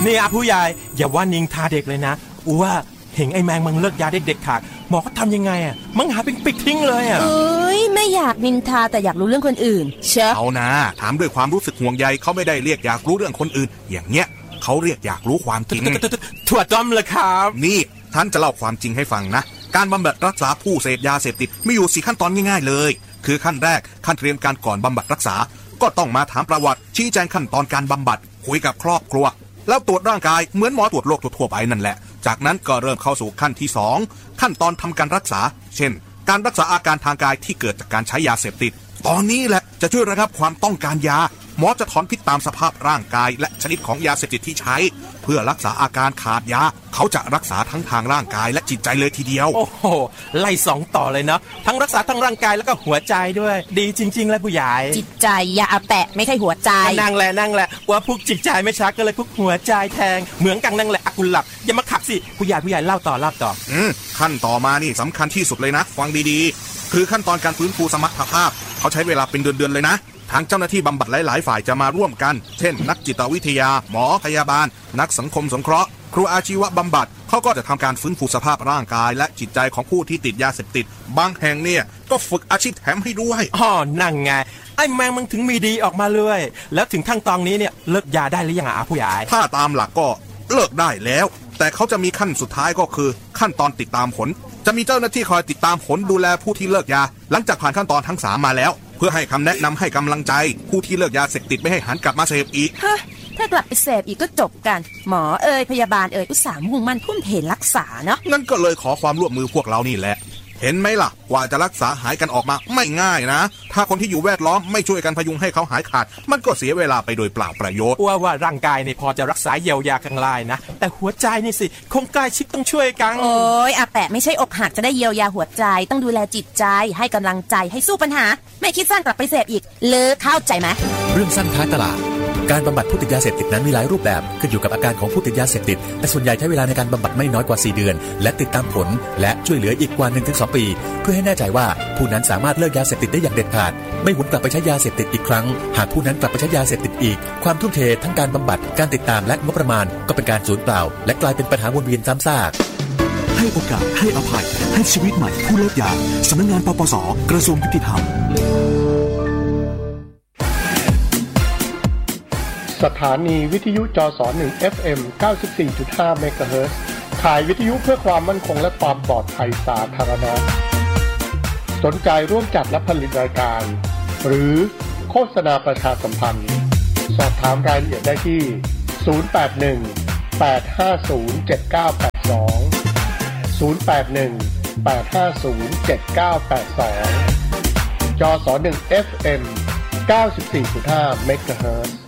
นี่ผู้ใหญ่อย่าว่านินทาเด็กเลยนะว่าเห็นไอ้แมงมันเลิกยาเด็กขาดหมอเขาทำยังไงมังหาเป็นปิดทิ้งเลยไม่อยากนินทาแต่อยากรู้เรื่องคนอื่นเชฟเอานะถามด้วยความรู้สึกห่วงใยเขาไม่ได้เรียกอยากรู้เรื่องคนอื่นอย่างเงี้ยเขาเรียกอยากรู้ความจริงถั่วต้มเลยครับนี่ท่านจะเล่าความจริงให้ฟังนะการบำบัดรักษาผู้เสพยาเสพติดมีอยู่4ขั้นตอนง่ายๆเลยคือขั้นแรกขั้นเตรียมการก่อนบำบัดรักษาก็ต้องมาถามประวัติชี้แจงขั้นตอนการบำบัดคุยกับครอบครัวแล้วตรวจร่างกายเหมือนหมอตรวจโรคทั่วไปนั่นแหละจากนั้นก็เริ่มเข้าสู่ขั้นที่2ขั้นตอนทำการรักษาเช่นการรักษาอาการทางกายที่เกิดจากการใช้ยาเสพติดตอนนี้แหละจะช่วยระงับความต้องการยาหมอจะถอนพิษตามสภาพร่างกายและชนิดของยาเสพติดที่ใช้เพื่อรักษาอาการขาดยาเขาจะรักษาทั้งทางร่างกายและจิตใจเลยทีเดียวโอ้โหไล่2ต่อเลยเนาะทั้งรักษาทั้งร่างกายแล้วก็หัวใจด้วยดีจริงๆเลยผู้ใหญ่จิตใจยาแปะไม่ใช่หัวใจนั่งแหละว่าพวกจิตใจไม่ชักก็เลยพวกหัวใจแทงเหมือนกันนั่งแหละกุหลับอย่ามาขับสิผู้ใหญ่เล่าต่อขั้นต่อมานี่สำคัญที่สุดเลยนะฟังดีๆคือขั้นตอนการฟื้นฟูสมรรถภาพเขาใช้เวลาเป็นเดือนๆเลยนะทางเจ้าหน้าที่บำบัดหลายๆฝ่ายจะมาร่วมกันเช่นนักจิตวิทยาหมอพยาบาลนักสังคมสงเคราะห์ครูอาชีวบำบัดเขาก็จะทำการฟื้นฟูสภาพร่างกายและจิตใจของผู้ที่ติดยาเสพติดบางแห่งเนี่ยก็ฝึกอาชีพแถมให้ด้วยนั่งไงไอ้แมงมันถึงมีดีออกมาเลยแล้วถึงขั้นตอนนี้เนี่ยเลิกยาได้หรือยังผู้ใหญ่ถ้าตามหลักก็เลิกได้แล้วแต่เขาจะมีขั้นสุดท้ายก็คือขั้นตอนติดตามผลจะมีเจ้าหน้าที่คอยติดตามผลดูแลผู้ที่เลิกยาหลังจากผ่านขั้นตอนทั้ง3มาแล้วเพื่อให้คำแนะนำให้กำลังใจผู้ที่เลิกยาเสพติดไม่ให้หันกลับมาเสพอีกถ้ากลับไปเสพอีกก็จบกันหมอพยาบาลอุตส่าห์มุ่งมั่นทุ่มเทรักษาเนาะงั้นก็เลยขอความร่วมมือพวกเรานี่แหละเห็นไหมล่ะกว่าจะรักษาหายกันออกมาไม่ง่ายนะถ้าคนที่อยู่แวดล้อมไม่ช่วยกันพยุงให้เขาหายขาดมันก็เสียเวลาไปโดยเปล่าประโยชน์ว่าร่างกายนี่พอจะรักษาเยียวยากันได้นะแต่หัวใจนี่สิคงใกล้ชิดต้องช่วยกันอาแปะไม่ใช่อกหักจะได้เยียวยาหัวใจต้องดูแลจิตใจให้กำลังใจให้สู้ปัญหาไม่คิดสั้นกลับไปเสพอีกเลิกเข้าใจไหมเรื่องสั้นท้ายตลาดการบำบัดผู้ติดยาเสพติดนั้นมีหลายรูปแบบขึ้นอยู่กับอาการของผู้ติดยาเสพติดแต่ส่วนใหญ่ใช้เวลาในการบำบัดไม่น้อยกว่า4เดือนและติดตามผลและช่วยเหลืออีกกว่า 1-2 ปีเพื่อให้แน่ใจว่าผู้นั้นสามารถเลิกยาเสพติดได้อย่างเด็ดขาดไม่หวนกลับไปใช้ยาเสพติดอีกครั้งหากผู้นั้นกลับไปใช้ยาเสพติดอีกความทุ่มเททั้งการบำบัดการติดตามและงบประมาณก็เป็นการสูญเปล่าและกลายเป็นปัญหาวนเวียนซ้ำซากให้โอกาสให้อภัยให้ชีวิตใหม่ผู้เลิกยาสำนักงานปปส.กระทรวงยุติธรรมสถานีวิทยุจส1 FM 94.5 เมกะเฮิรตซ์ขายวิทยุเพื่อความมั่นคงและความปลอดภัยสาธารณะสนใจร่วมจัดและผลิตรายการหรือโฆษณาประชาสัมพันธ์สอบถามรายละเอียดได้ที่081 850 7982 081 850 7982 จส1 FM 94.5 เมกะเฮิรตซ์